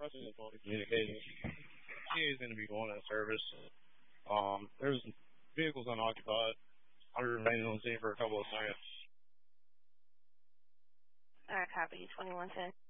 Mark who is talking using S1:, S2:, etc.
S1: Preston is fully communicating. She is going to be going in service. There's vehicles unoccupied. I'll remain on scene for a couple of seconds.
S2: All right, copy, 2110.